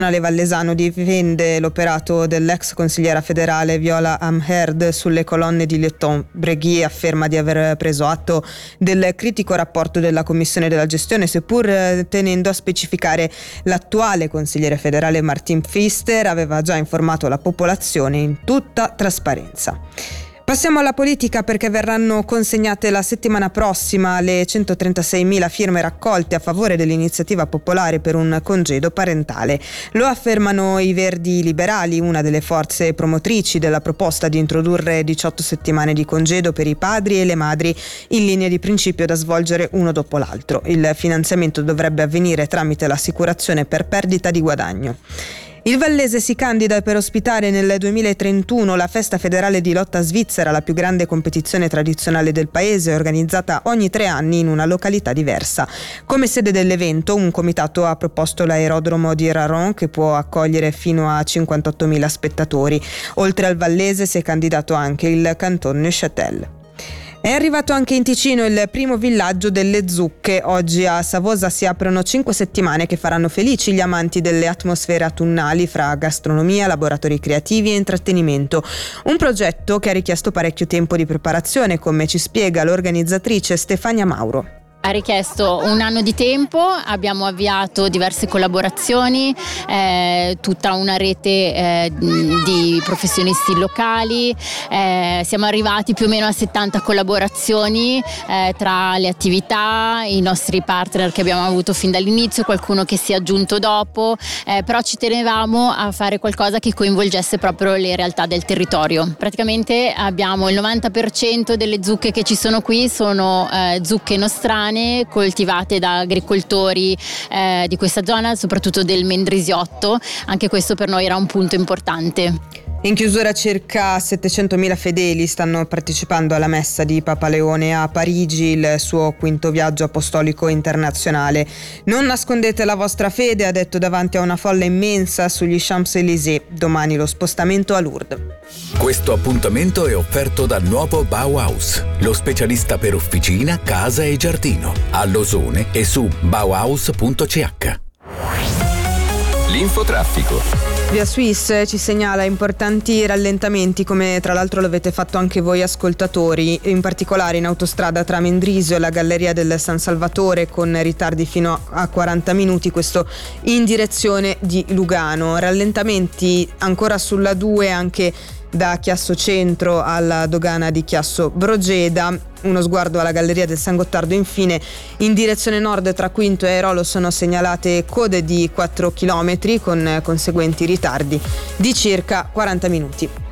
Vallesano difende l'operato dell'ex consigliera federale Viola Amherd sulle colonne di Letton. Breghi afferma di aver preso atto del critico rapporto della Commissione della gestione, seppur tenendo a specificare l'attuale consigliere federale Martin Pfister aveva già informato la popolazione in tutta trasparenza. Passiamo alla politica, perché verranno consegnate la settimana prossima le 136.000 firme raccolte a favore dell'iniziativa popolare per un congedo parentale. Lo affermano i Verdi Liberali, una delle forze promotrici della proposta di introdurre 18 settimane di congedo per i padri e le madri in linea di principio da svolgere uno dopo l'altro. Il finanziamento dovrebbe avvenire tramite l'assicurazione per perdita di guadagno. Il Vallese si candida per ospitare nel 2031 la festa federale di lotta svizzera, la più grande competizione tradizionale del paese, organizzata ogni 3 anni in una località diversa. Come sede dell'evento, un comitato ha proposto l'aerodromo di Raron, che può accogliere fino a 58.000 spettatori. Oltre al Vallese si è candidato anche il Canton Neuchâtel. È arrivato anche in Ticino il primo villaggio delle zucche. Oggi a Savosa si aprono 5 settimane che faranno felici gli amanti delle atmosfere autunnali fra gastronomia, laboratori creativi e intrattenimento. Un progetto che ha richiesto parecchio tempo di preparazione, come ci spiega l'organizzatrice Stefania Mauro. Ha richiesto un anno di tempo, abbiamo avviato diverse collaborazioni, tutta una rete di professionisti locali, siamo arrivati più o meno a 70 collaborazioni tra le attività, i nostri partner che abbiamo avuto fin dall'inizio, qualcuno che si è aggiunto dopo, però ci tenevamo a fare qualcosa che coinvolgesse proprio le realtà del territorio. Praticamente abbiamo il 90% delle zucche che ci sono qui sono zucche nostrane, coltivate da agricoltori di questa zona, soprattutto del Mendrisiotto. Anche questo per noi era un punto importante. In chiusura circa 700.000 fedeli stanno partecipando alla messa di Papa Leone a Parigi, il suo 5° viaggio apostolico internazionale. Non nascondete la vostra fede, ha detto davanti a una folla immensa sugli Champs-Élysées. Domani lo spostamento a Lourdes. Questo appuntamento è offerto dal nuovo Bauhaus, lo specialista per officina, casa e giardino. A Losone e su bauhaus.ch. L'infotraffico. Via Suisse ci segnala importanti rallentamenti, come tra l'altro lo avete fatto anche voi ascoltatori, in particolare in autostrada tra Mendrisio e la Galleria del San Salvatore, con ritardi fino a 40 minuti, questo in direzione di Lugano. Rallentamenti ancora sulla 2 anche da Chiasso Centro alla dogana di Chiasso Brogeda. Uno sguardo alla Galleria del San Gottardo. Infine, in direzione nord tra Quinto e Airolo sono segnalate code di 4 km con conseguenti ritardi di circa 40 minuti.